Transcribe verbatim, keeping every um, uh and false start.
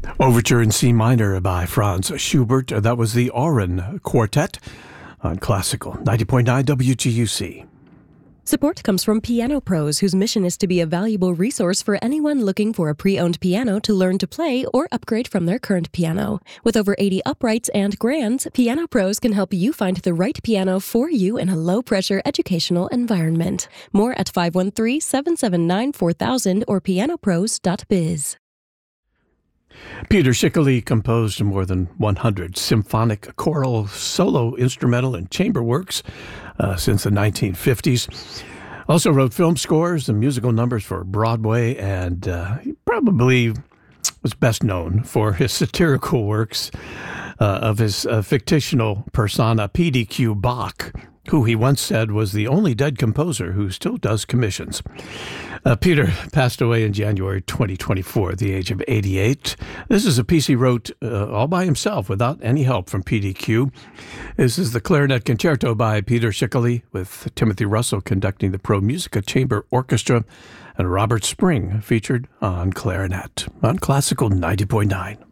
Overture in C minor by Franz Schubert. That was the Oren Quartet on Classical ninety point nine W G U C. Support comes from Piano Pros, whose mission is to be a valuable resource for anyone looking for a pre-owned piano to learn to play or upgrade from their current piano. With over eighty uprights and grands, Piano Pros can help you find the right piano for you in a low-pressure educational environment. More at five one three, seven seven nine, four thousand or piano pros dot biz. Peter Schickele composed more than one hundred symphonic, choral, solo, instrumental, and chamber works uh, since the nineteen fifties. Also wrote film scores and musical numbers for Broadway, and uh, he probably was best known for his satirical works uh, of his uh, fictional persona, P D Q Bach, who he once said was the only dead composer who still does commissions. Uh, Peter passed away in January twenty twenty-four at the age of eighty-eight. This is a piece he wrote uh, all by himself without any help from P D Q. This is the Clarinet Concerto by Peter Schickele, with Timothy Russell conducting the Pro Musica Chamber Orchestra and Robert Spring featured on clarinet on Classical ninety point nine.